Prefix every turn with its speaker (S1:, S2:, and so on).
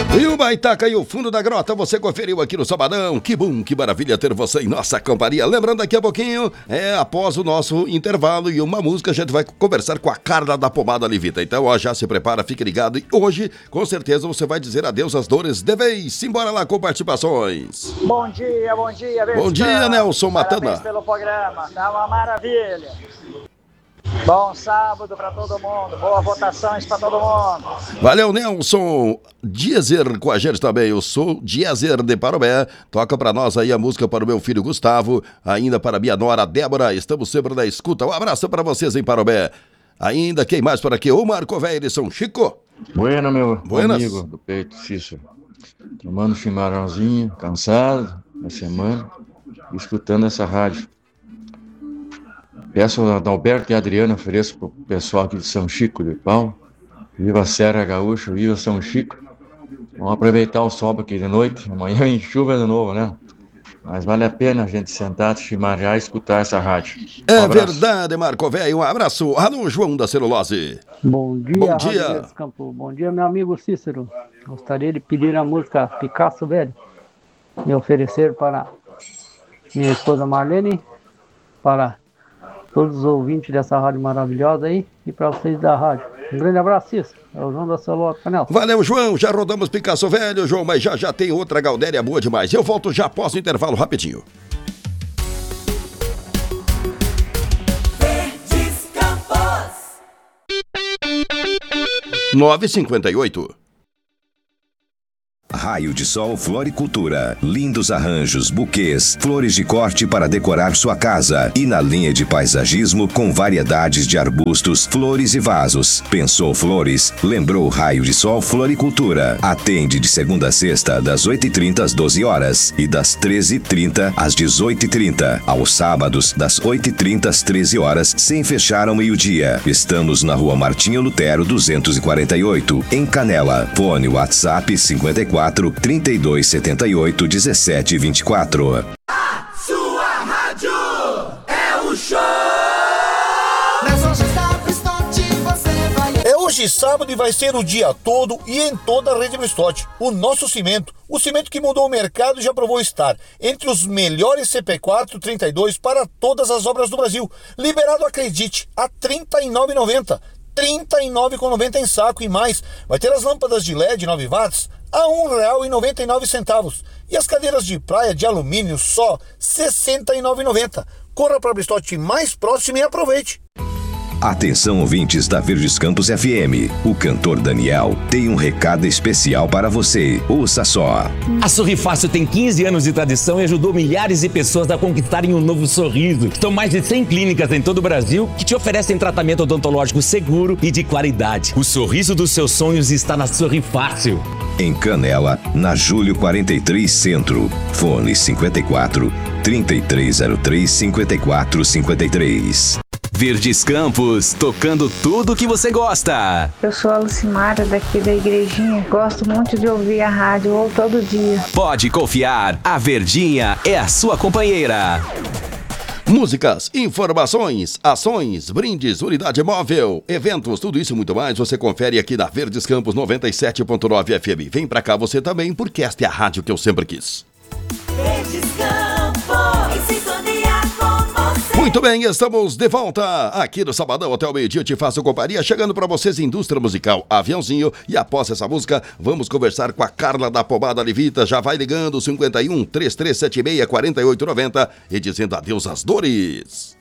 S1: E o Baitaca e o Fundo da Grota, você conferiu aqui no Sabadão. Que bom, que maravilha ter você em nossa companhia. Lembrando, daqui a pouquinho, após o nosso intervalo e uma música, a gente vai conversar com a Carla da Pomada Levita. Então, ó, já se prepara, fique ligado. E hoje, com certeza, você vai dizer adeus às dores de vez. Simbora lá com participações.
S2: Bom dia, bom dia.
S1: Bom dia, Nelson Matana.
S2: Parabéns pelo programa, tá uma maravilha. Bom sábado pra todo mundo, boas votações pra todo mundo.
S1: Valeu, Nelson Diezer com a gente também. Eu sou Diezer de Parobé. Toca pra nós aí a música para o meu filho Gustavo, ainda para minha nora Débora. Estamos sempre na escuta. Um abraço pra vocês em Parobé. Ainda, quem mais por aqui? O Marco Velho de São Chico.
S3: Bueno, meu
S1: Buenas.
S3: amigo do peito, Cícero. Tomando chimarrãozinho, cansado da semana, escutando essa rádio. Peço a Adalberto e a Adriana, ofereço pro pessoal aqui de São Chico de Pau. Viva a Serra Gaúcha, viva São Chico. Vamos aproveitar o sol aqui de noite. Amanhã em chuva de novo, né? Mas vale a pena a gente sentar, chimarrar e escutar essa rádio.
S1: É verdade, Marco Velho. Um abraço. Alô, João da Celulose.
S4: Bom dia,
S1: Bom dia.
S4: Rádio Campo. Bom dia, meu amigo Cícero. Gostaria de pedir a música Picasso Velho e oferecer para minha esposa Marlene, para todos os ouvintes dessa rádio maravilhosa aí e para vocês da rádio. Um grande abraço, Cícero. É o João da Celulose, Canel.
S1: Valeu, João. Já rodamos Picasso Velho, João, mas já tem outra Gaudéria boa demais. Eu volto já após o intervalo rapidinho.
S5: Verdes Campos.
S1: 9h58.
S6: Raio de Sol Floricultura. Lindos arranjos, buquês, flores de corte para decorar sua casa. E na linha de paisagismo com variedades de arbustos, flores e vasos. Pensou flores? Lembrou Raio de Sol Floricultura. Atende de segunda a sexta, das 8h30 às 12 horas e das 13h30 às 18h30. Aos sábados, das 8h30 às 13 horas, sem fechar ao meio-dia. Estamos na Rua Martinho Lutero 248, em Canela. Fone WhatsApp 54 3278 1724.
S5: Sua rádio é o show.
S7: É hoje sábado e vai ser o dia todo e em toda a rede Bristote. O nosso cimento, o cimento que mudou o mercado e já provou estar entre os melhores CP4 32 para todas as obras do Brasil. Liberado, acredite, a R$ 39,90. R$ 39,90 em saco e mais. Vai ter as lâmpadas de LED 9 watts a R$ 1,99. E as cadeiras de praia de alumínio só R$ 69,90. Corra para a Bristote mais próxima e aproveite.
S6: Atenção, ouvintes da Verdes Campos FM. O cantor Daniel tem um recado especial para você. Ouça só.
S8: A Sorrifácil tem 15 anos de tradição e ajudou milhares de pessoas a conquistarem um novo sorriso. São mais de 100 clínicas em todo o Brasil que te oferecem tratamento odontológico seguro e de qualidade. O sorriso dos seus sonhos está na Sorrifácil.
S6: Em Canela, na Júlio 43 Centro. Fone 54 3303 5453.
S9: Verdes Campos, tocando tudo que você gosta.
S10: Eu sou a Lucimara, daqui da Igrejinha. Gosto muito de ouvir a rádio ou todo dia.
S9: Pode confiar, a Verdinha é a sua companheira.
S1: Músicas, informações, ações, brindes, unidade móvel, eventos, tudo isso e muito mais você confere aqui na Verdes Campos 97.9 FM. Vem pra cá você também, porque esta é a rádio que eu sempre quis.
S5: Verdes Campos, em sintonia com você.
S1: Muito bem, estamos de volta aqui no Sabadão até o meio-dia. Eu te faço companhia, chegando pra vocês Indústria Musical Aviãozinho. E após essa música, vamos conversar com a Carla da Pomada Levita. Já vai ligando 51 3376 4890 e dizendo adeus às dores.